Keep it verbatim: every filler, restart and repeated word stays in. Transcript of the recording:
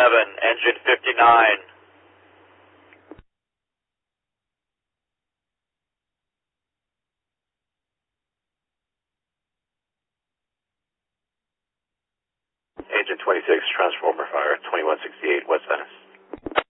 seven, engine fifty-nine. Engine twenty-six, transformer fire, twenty-one sixty-eight, West Venice.